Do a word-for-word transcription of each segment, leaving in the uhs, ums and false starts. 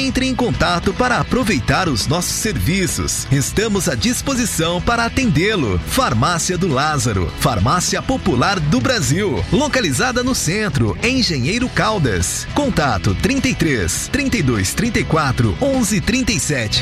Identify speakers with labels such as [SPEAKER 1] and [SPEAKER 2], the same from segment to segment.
[SPEAKER 1] Entre em contato para aproveitar os nossos serviços. Estamos à disposição para atendê-lo. Farmácia do Lázaro, farmácia popular do Brasil, localizada no centro, em Engenheiro Caldas. Contato trinta e três, trinta e dois, trinta e quatro, onze, trinta e sete.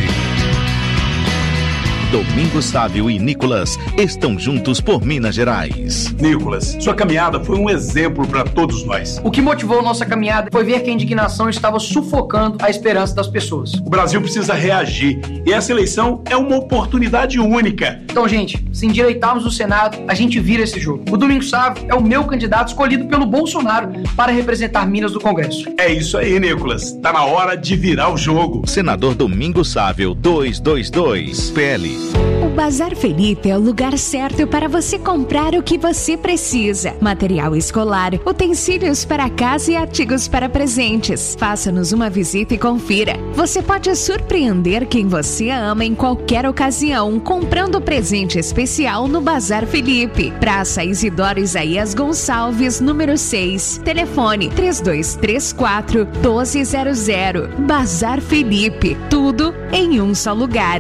[SPEAKER 2] Domingos Sávio e Nicolas estão juntos por Minas Gerais.
[SPEAKER 3] Nicolas, sua caminhada foi um exemplo para todos nós.
[SPEAKER 4] O que motivou nossa caminhada foi ver que a indignação estava sufocando a esperança das pessoas.
[SPEAKER 3] O Brasil precisa reagir e essa eleição é uma oportunidade única.
[SPEAKER 4] Então, gente, se endireitarmos o Senado, a gente vira esse jogo. O Domingos Sávio é o meu candidato escolhido pelo Bolsonaro para representar Minas no Congresso.
[SPEAKER 3] É isso aí, Nicolas. Tá na hora de virar o jogo.
[SPEAKER 2] Senador Domingos Sávio, duzentos e vinte e dois, P L.
[SPEAKER 5] O Bazar Felipe é o lugar certo para você comprar o que você precisa. Material escolar, utensílios para casa e artigos para presentes. Faça-nos uma visita e confira. Você pode surpreender quem você ama em qualquer ocasião, comprando presente especial no Bazar Felipe. Praça Isidoro Isaías Gonçalves, número seis. Telefone três dois três quatro, um dois zero zero. Bazar Felipe. Tudo em um só lugar.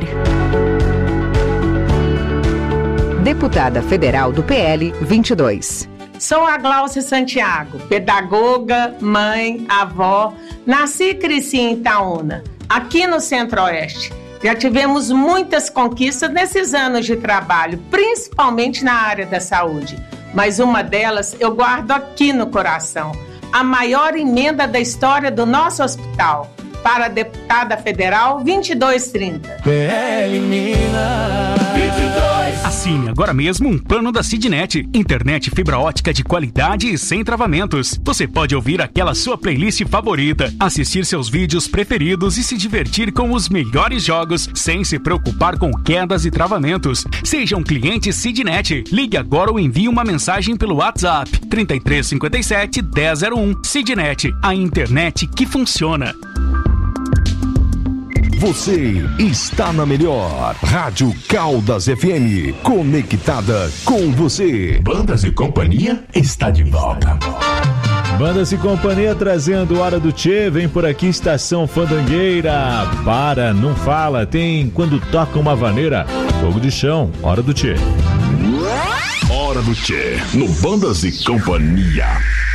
[SPEAKER 6] Deputada Federal do P L vinte e dois.
[SPEAKER 7] Sou a Glaucia Santiago, pedagoga, mãe, avó. Nasci e cresci em Itaúna, aqui no Centro-Oeste. Já tivemos muitas conquistas nesses anos de trabalho, principalmente na área da saúde. Mas uma delas eu guardo aqui no coração. A maior emenda da história do nosso hospital. Para a deputada federal vinte e dois trinta.
[SPEAKER 8] P L Minas vinte e dois.
[SPEAKER 9] Assine agora mesmo um plano da Cidnet. Internet fibra ótica de qualidade e sem travamentos. Você pode ouvir aquela sua playlist favorita, assistir seus vídeos preferidos e se divertir com os melhores jogos sem se preocupar com quedas e travamentos. Seja um cliente Cidnet. Ligue agora ou envie uma mensagem pelo WhatsApp trinta e três, cinquenta e sete, dez zero um. Cidnet, a internet que funciona.
[SPEAKER 10] Você está na melhor Rádio Caldas F M, conectada com você.
[SPEAKER 11] Bandas e Companhia está de volta.
[SPEAKER 12] Bandas e Companhia trazendo Hora do Tchê, vem por aqui Estação Fandangueira. Para, não fala, tem quando toca uma vaneira, fogo de chão, Hora do Tchê.
[SPEAKER 11] Hora do Tchê, no Bandas e Companhia.